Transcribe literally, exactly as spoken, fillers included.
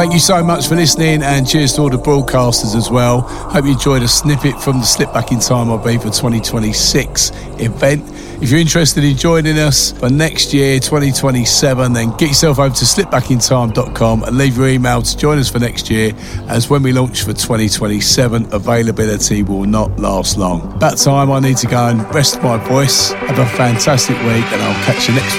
Thank you so much for listening, and cheers to all the broadcasters as well. Hope you enjoyed a snippet from the Slip Back in Time Ibiza twenty twenty-six event. If you're interested in joining us for next year, twenty twenty-seven, then get yourself over to slip back in time dot com and leave your email to join us for next year, as when we launch for twenty twenty-seven, availability will not last long. That time I need to go and rest my voice. Have a fantastic week, and I'll catch you next week.